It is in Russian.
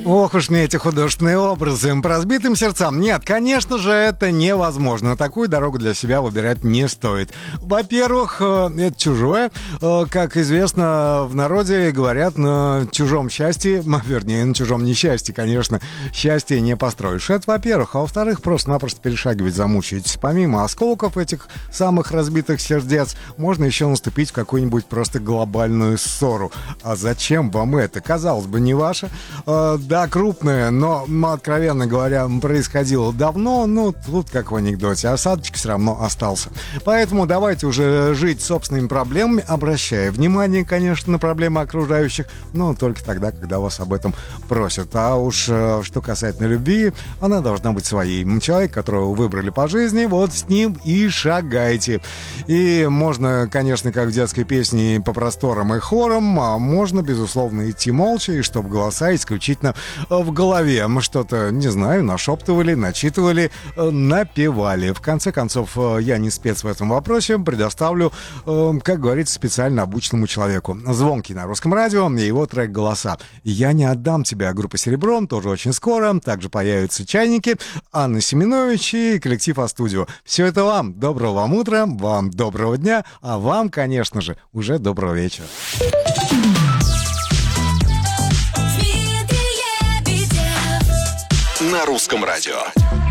Ох уж мне эти художественные образы. По разбитым сердцам. Нет, конечно же, это невозможно. Такую дорогу для себя выбирать не стоит. Во-первых, это чужое. Как известно, в народе говорят, на чужом счастье, вернее, на чужом несчастье, конечно, счастье не построишь. Это во-первых. А во-вторых, просто-напросто перешагивать замучаетесь. Помимо осколков этих самых разбитых сердец, можно еще наступить в какую-нибудь просто глобальную ссору. А зачем вам это? Казалось бы, не ваше. Да, крупное, но, откровенно говоря, происходило давно, но тут, как в анекдоте, осадочек все равно остался. Поэтому давайте уже жить собственными проблемами, обращая внимание, конечно, на проблемы окружающих, но только тогда, когда вас об этом просят. А уж что касательно любви, она должна быть своей. Человек, которого вы выбрали по жизни, вот с ним и шагайте. И можно, конечно, как в детской песне, по просторам и хорам, а можно, безусловно, идти молча, и чтобы голоса исключительно в голове. Мы что-то, не знаю, нашептывали, начитывали, напевали. В конце концов, я не спец в этом вопросе, предоставлю, как говорится, специально обученному человеку. Звонкий на Русском радио и его трек «Голоса». «Я не отдам тебя» группа «Серебро», тоже очень скоро. Также появятся «Чайники», Анна Семенович и коллектив А-студио. Все это вам. Доброго вам утра, вам доброго дня, а вам, конечно же, уже доброго вечера. На Русском радио.